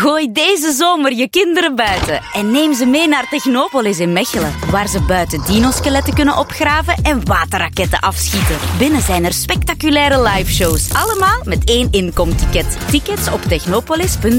Gooi deze zomer je kinderen buiten en neem ze mee naar Technopolis in Mechelen, waar ze buiten dinoskeletten kunnen opgraven en waterraketten afschieten. Binnen zijn er spectaculaire liveshows, allemaal met 1 inkomticket. Tickets op technopolis.be.